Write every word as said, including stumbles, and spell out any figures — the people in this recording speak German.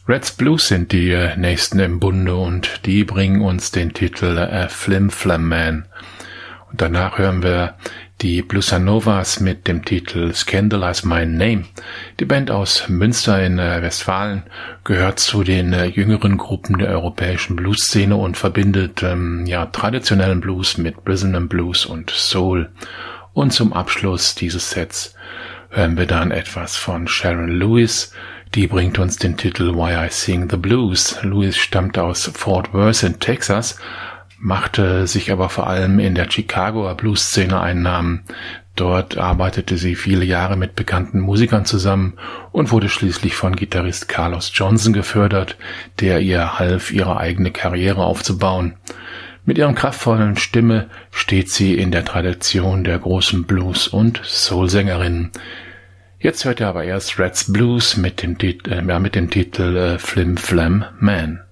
Reds Blues sind die äh, nächsten im Bunde und die bringen uns den Titel äh, Flim Flam Man. Und danach hören wir die Bluesa Novas mit dem Titel Scandalize My Name. Die Band aus Münster in äh, Westfalen gehört zu den äh, jüngeren Gruppen der europäischen Blues-Szene und verbindet ähm, ja traditionellen Blues mit Rhythm and Blues und Soul. Und zum Abschluss dieses Sets hören wir dann etwas von Sharon Lewis. Die bringt uns den Titel Why I Sing the Blues. Lewis stammt aus Fort Worth in Texas, machte sich aber vor allem in der Chicagoer Blues-Szene einen Namen. Dort arbeitete sie viele Jahre mit bekannten Musikern zusammen und wurde schließlich von Gitarrist Carlos Johnson gefördert, der ihr half, ihre eigene Karriere aufzubauen. Mit ihrer kraftvollen Stimme steht sie in der Tradition der großen Blues- und Soul-Sängerinnen. Jetzt hört ihr aber erst Reds Blues mit dem, Tit- äh, mit dem Titel äh, Flim Flam Man.